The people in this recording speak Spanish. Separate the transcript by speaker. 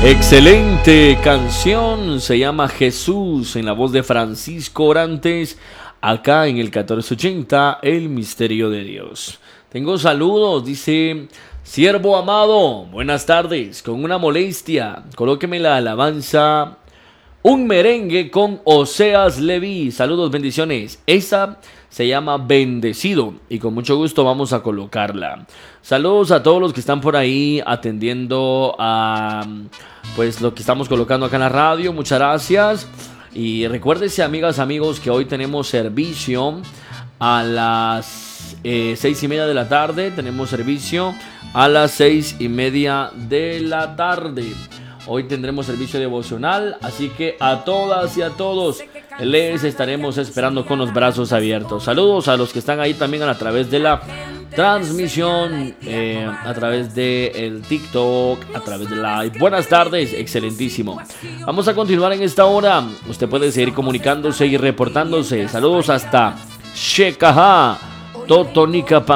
Speaker 1: Excelente canción, se llama Jesús, en la voz de Francisco Orantes, acá en el 1480, El Misterio de Dios. Tengo saludos, dice: siervo amado, buenas tardes, con una molestia, colóqueme la alabanza Un merengue con Oseas Leví. Saludos, bendiciones. Esa se llama Bendecido y con mucho gusto vamos a colocarla. Saludos a todos los que están por ahí atendiendo a pues lo que estamos colocando acá en la radio. Muchas gracias. Y recuérdense, amigas, amigos, que hoy tenemos servicio a las 6:30 de la tarde. Tenemos servicio a las 6:30 de la tarde. Hoy tendremos servicio devocional, así que a todas y a todos les estaremos esperando con los brazos abiertos. Saludos a los que están ahí también a través de la transmisión, a través de el TikTok, a través de Live. Buenas tardes, excelentísimo. Vamos a continuar en esta hora. Usted puede seguir comunicándose y reportándose. Saludos hasta Shekajá, Totonicapán.